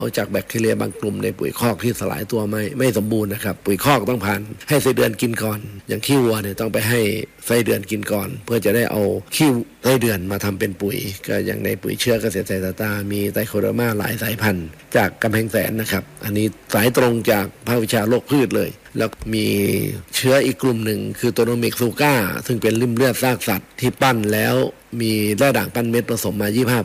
จากแบคทีเรียบางกลุ่มในปุ๋ยคอกที่สลายตัวไม่สมบูรณ์นะครับปุ๋ยคอกต้องผ่านให้ไส้เดือนกินก่อนอย่างขี้วัวเนี่ยต้องไปให้ไส้เดือนกินก่อนเพื่อจะได้เอาขี้ไส้เดือนมาทำเป็นปุ๋ยก็อย่างในปุ๋ยเชื้อเกษตรไทยตามีไตรโคเดอร์มาหลายสายพันธุ์จากกำแพงแสนนะครับอันนี้สายตรงจากภาควิชาโรคพืชเลยแล้วมีเชื้ออีกกลุ่มหนึ่งคือโตโนมิกซูก้าซึ่งเป็นริ่มเลือดซากสัตว์ที่ปั้นแล้วมีแร่ด่างปั้นเม็ดผสมมา